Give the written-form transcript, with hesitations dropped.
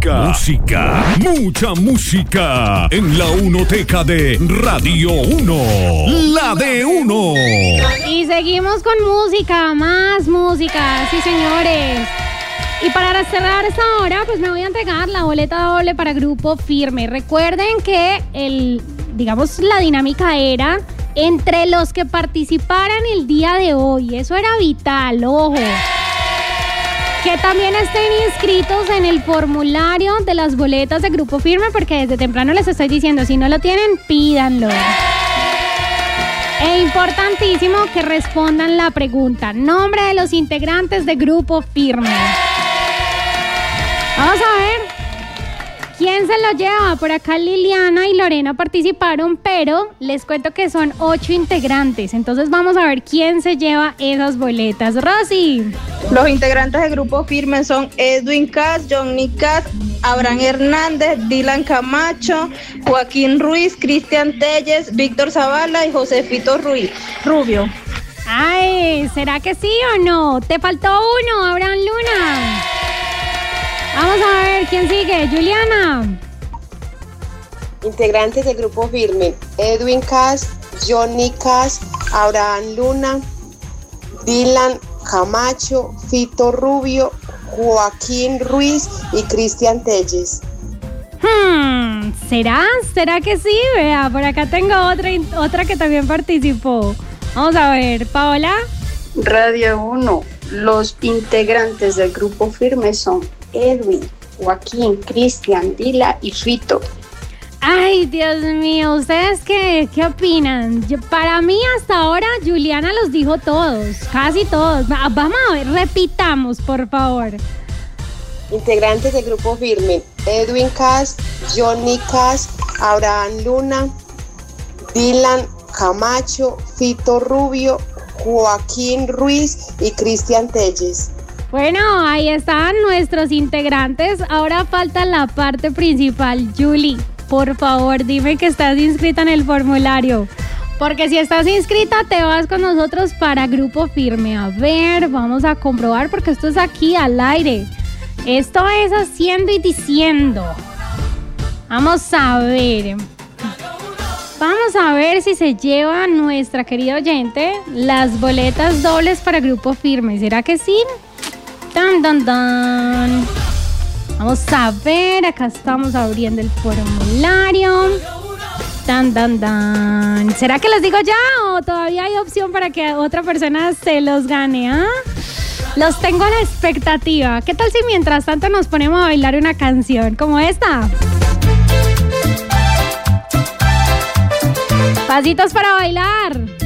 Música, mucha música en la Unoteca de Radio 1, la de 1. Y seguimos con música, más música, sí señores. Y para cerrar esta hora, pues me voy a entregar la boleta doble para Grupo Firme. Recuerden que la dinámica era entre los que participaran el día de hoy. Eso era vital, ojo. Que también estén inscritos en el formulario de las boletas de Grupo Firme, porque desde temprano les estoy diciendo, si no lo tienen, pídanlo. E importantísimo que respondan la pregunta: nombre de los integrantes de Grupo Firme. Vamos a ver quién se lo lleva. Por acá Liliana y Lorena participaron, pero les cuento que son 8 integrantes. Entonces vamos a ver quién se lleva esas boletas. Rosy. Los integrantes de Grupo Firme son Edwin Cas, Johnny Cas, Abraham Hernández, Dylan Camacho, Joaquín Ruiz, Cristian Telles, Víctor Zavala y Josefito Rubio. Ay, ¿será que sí o no? Te faltó uno, Abraham Luna. Vamos a ver quién sigue. Juliana. Integrantes del Grupo Firme: Edwin Cas, Johnny Cas, Abraham Luna, Dylan Camacho, Fito Rubio, Joaquín Ruiz y Cristian Telles. ¿Será que sí? Vea, por acá tengo otra que también participó. Vamos a ver, Paola. Radio 1, los integrantes del Grupo Firme son Edwin, Joaquín, Cristian, Dila y Fito. Ay, Dios mío, ¿ustedes qué opinan? Para mí hasta ahora Juliana los dijo todos, casi todos. Vamos a ver, repitamos, por favor. Integrantes del Grupo Firme: Edwin Cas, Johnny Cas, Abraham Luna, Dylan Camacho, Fito Rubio, Joaquín Ruiz y Cristian Telles. Bueno, ahí están nuestros integrantes. Ahora falta la parte principal. Julie, por favor, dime que estás inscrita en el formulario. Porque si estás inscrita, te vas con nosotros para Grupo Firme. A ver, vamos a comprobar porque esto es aquí al aire. Esto es haciendo y diciendo. Vamos a ver. Vamos a ver si se lleva nuestra querida oyente las boletas dobles para Grupo Firme. ¿Será que sí? ¡Dan, dan, dan! Vamos a ver, acá estamos abriendo el formulario. ¡Dan, dan, dan! ¿Será que les digo ya o todavía hay opción para que otra persona se los gane? ¿Ah? Los tengo a la expectativa. ¿Qué tal si mientras tanto nos ponemos a bailar una canción como esta? Pasitos para bailar.